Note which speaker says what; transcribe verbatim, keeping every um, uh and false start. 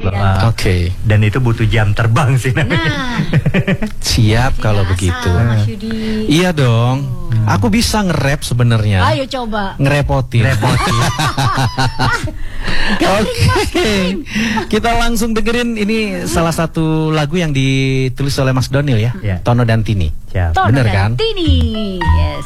Speaker 1: loh.
Speaker 2: Oke.
Speaker 1: Okay. Dan itu butuh jam terbang sih.
Speaker 2: Nah,
Speaker 3: siap kalau begitu.
Speaker 2: Mas Yudi.
Speaker 3: Iya dong. Oh. Aku bisa nge-rap sebenarnya.
Speaker 2: Ayo coba.
Speaker 3: Ngerepotin.
Speaker 1: Ngerepotin.
Speaker 3: Oke. Okay. Kita langsung dengerin ini salah satu lagu yang ditulis oleh Mas Donil ya.
Speaker 1: Yeah.
Speaker 3: Tono dan Tini.
Speaker 1: Siap.
Speaker 2: Tono
Speaker 3: Bener
Speaker 2: dan
Speaker 3: kan?
Speaker 2: Tini. Yes.